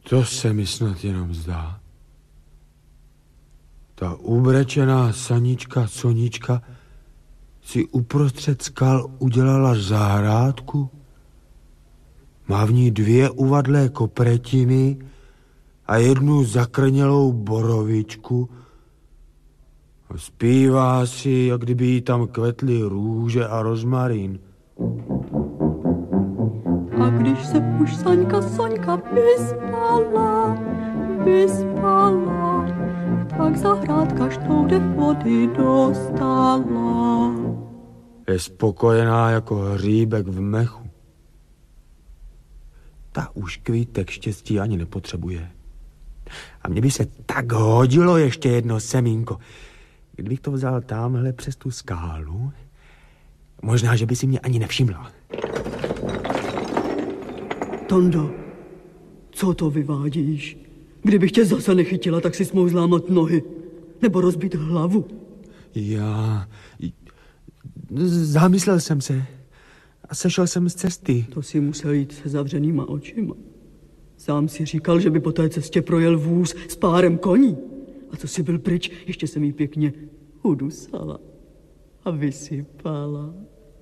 To se mi snad jenom zdá. Ta ubrečená sanička Sonička si uprostřed skal udělala zahrádku. Má v ní 2 uvadlé kopretiny a 1 zakrnělou borovičku. Zpívá si, jak kdyby jí tam kvetly růže a rozmarín. A když se už Soňka vyspala, tak zahrádka štoude vody dostala. Je spokojená jako hříbek v mechu. Ta už kvítek štěstí ani nepotřebuje. A mně by se tak hodilo ještě jedno semínko. Kdybych to vzal tamhle přes tu skálu, možná, že by si mě ani nevšimla. Tondo, co to vyvádíš? Kdybych tě zase nechytila, tak si mohl zlámat nohy. Nebo rozbít hlavu. Já... Zamyslel jsem se a sešel jsem z cesty. To si musel jít se zavřenýma očima. Sám si říkal, že by po té cestě projel vůz s párem koní. A co si byl pryč, ještě jsem jí pěkně udusala a vysypala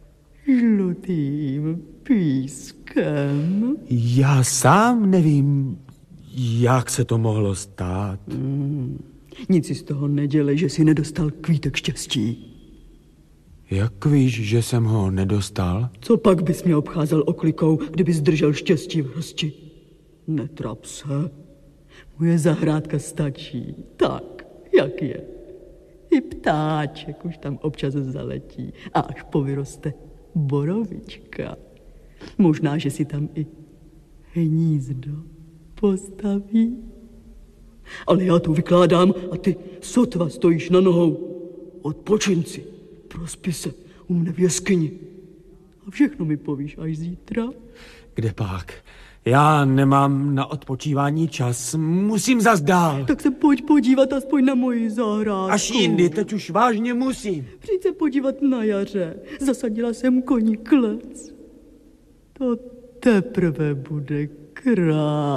žlutým pískem. Já sám nevím, jak se to mohlo stát. Nic si z toho nedělej, že si nedostal kvítek štěstí. Jak víš, že jsem ho nedostal? Co pak bys mě obcházel oklikou, kdybys držel štěstí v hrsti? Netrap se. Moje zahrádka stačí, tak, jak je. I ptáček už tam občas zaletí a až povyroste borovička. Možná, že si tam i hnízdo postaví. Ale já tu vykládám a ty sotva stojíš na nohou. Odpočin si, prospí se u mne v jeskyni. A všechno mi povíš až zítra. Kde pak? Já nemám na odpočívání čas, musím zas dál. Tak se pojď podívat aspoň na moji zahrádku. Až jindy, teď už vážně musím. Přijď se podívat na jaře. Zasadila jsem koní klec. To teprve bude krásné.